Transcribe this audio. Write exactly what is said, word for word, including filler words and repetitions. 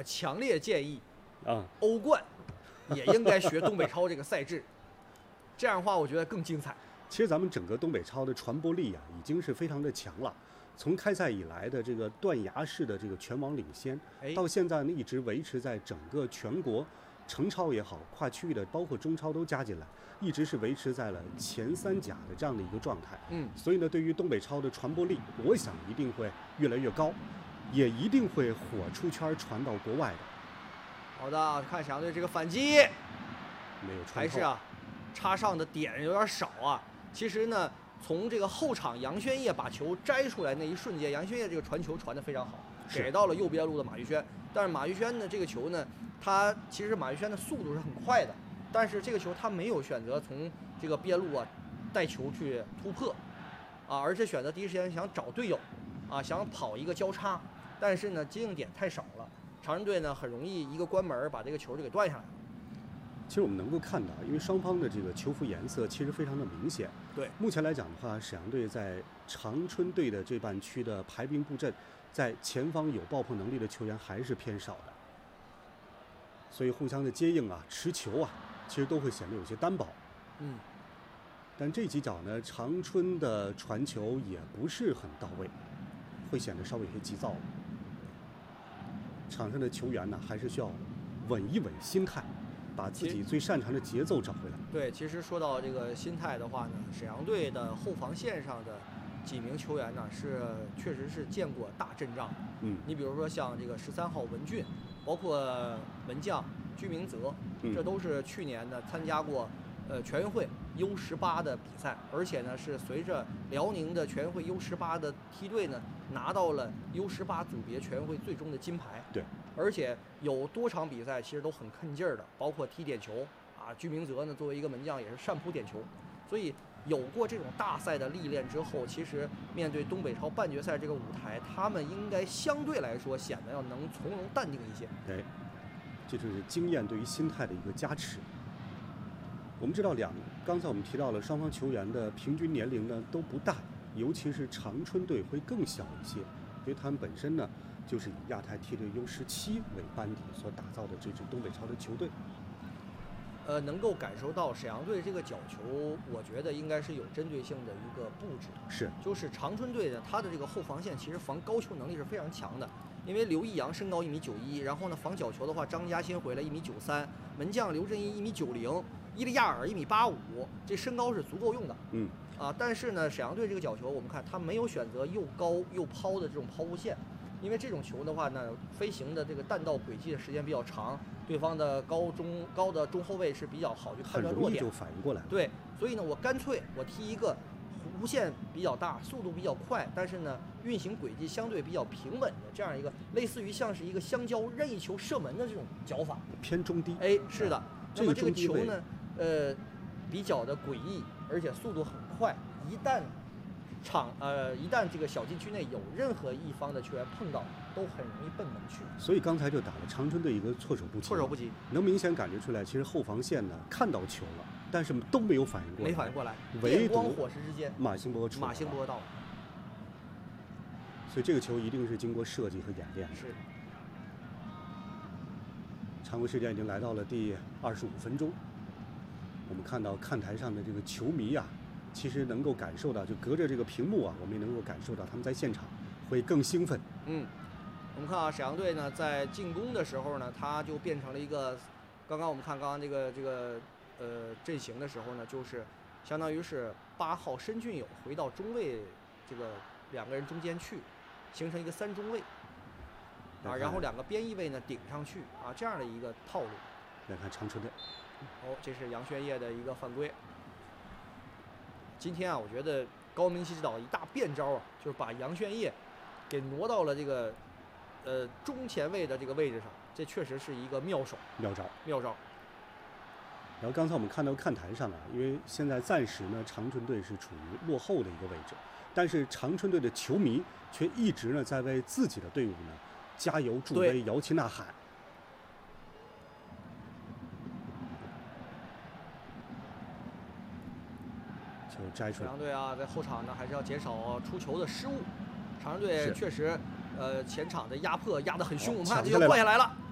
强烈建议啊， 欧冠也应该学东北超这个赛制，这样的话我觉得更精彩。 其实咱们整个东北超的传播力啊，已经是非常的强了。从开赛以来的这个断崖式的这个全网领先，到现在呢一直维持在整个全国城超也好，跨区域的包括中超都加进来，一直是维持在了前三甲的这样的一个状态。 嗯， 所以呢，对于东北超的传播力，我想一定会越来越高，也一定会火出圈，传到国外的。 好的，看沈阳队这个反击， 没有传透， 还是啊，插上的点有点少啊。其实呢，从这个后场杨轩烨把球摘出来那一瞬间，杨轩烨这个传球传得非常好，给到了右边路的马玉轩。但是马玉轩呢，这个球呢，他其实马玉轩的速度是很快的，但是这个球他没有选择从这个边路啊带球去突破啊，而是选择第一时间想找队友啊，想跑一个交叉，但是呢接应点太少了，长春队呢很容易一个关门把这个球就给断下来了。 其实我们能够看到，因为双方的这个球服颜色其实非常的明显。 对， 目前来讲的话，沈阳队在长春队的这半区的排兵布阵，在前方有爆破能力的球员还是偏少的，所以互相的接应啊、持球啊，其实都会显得有些单薄。 嗯， 但这几脚呢，长春的传球也不是很到位，会显得稍微有些急躁。场上的球员呢，还是需要稳一稳心态。把自己最擅长的节奏找回来。 对，其实说到这个心态的话呢，沈阳队的后防线上的几名球员呢，是确实是见过大阵仗。 嗯， 你比如说像这个十三号文俊，包括门将居明泽， 嗯、 这都是去年呢参加过呃全运会 U 十八的比赛，而且呢是随着辽宁的全运会 U 十八的梯队呢拿到了 U 十八组别全运会最终的金牌。 对。 而且有多场比赛其实都很看劲儿的，包括踢点球啊。居明泽呢作为一个门将也是善扑点球，所以有过这种大赛的历练之后，其实面对东北超半决赛这个舞台，他们应该相对来说显得要能从容淡定一些。 对，这就是经验对于心态的一个加持。我们知道两，刚才我们提到了双方球员的平均年龄呢都不大，尤其是长春队会更小一些，因为他们本身呢。就是以亚太梯队 U 十七为班底所打造的这支东北超的球队， 呃，能够感受到沈阳队这个角球，我觉得应该是有针对性的一个布置。 是， 就是长春队的他的这个后防线其实防高球能力是非常强的，因为刘易阳身高一米九一，然后呢防角球的话，张嘉欣回来一米九三，门将刘振一一米九零，伊利亚尔一米八五，这身高是足够用的。 嗯， 啊，但是呢，沈阳队这个角球，我们看他没有选择又高又抛的这种抛物线。因为这种球的话呢，飞行的这个弹道轨迹的时间比较长，对方的高中高的中后卫是比较好去判断弱点， 很容易就反应过来。 对，所以呢，我干脆我踢一个弧线比较大、速度比较快，但是呢运行轨迹相对比较平稳的这样一个，类似于像是一个香蕉任意球射门的这种脚法， 偏中低。 哎，是的。那么这个球这个呢，呃，比较的诡异，而且速度很快，一旦场呃，一旦这个小禁区内有任何一方的球员碰到，都很容易奔门去。 所以刚才就打了长春队一个措手不及。 措手不及， 能明显感觉出来，其实后防线呢看到球了，但是都没有反应过来， 没反应过来。 唯独火石之间， 马兴波出马兴波到了。 所以这个球一定是经过设计和演练的。 是。 常规时间已经来到了第二十五分钟，我们看到看台上的这个球迷啊。其实能够感受到，就隔着这个屏幕啊，我们也能够感受到他们在现场会更兴奋。 嗯，我们看啊，沈阳队呢在进攻的时候呢，他就变成了一个，刚刚我们看刚刚这个这个呃阵型的时候呢，就是相当于是八号申俊友回到中卫这个两个人中间去，形成一个三中卫啊，然后两个边翼位呢顶上去啊，这样的一个套路。 来看长春队， 哦，这是杨轩烨的一个犯规。今天啊，我觉得高明熙指导一大变招啊，就是把杨轩烨给挪到了这个呃中前卫的这个位置上，这确实是一个妙手妙招妙招。 然后刚才我们看到看台上啊，因为现在暂时呢长春队是处于落后的一个位置，但是长春队的球迷却一直呢在为自己的队伍呢加油助威、摇旗呐喊。球摘出来。 沈阳队啊，在后场呢还是要减少出球的失误。长春队确实，呃，前场的压迫压得很凶，我们看这就灌下来了。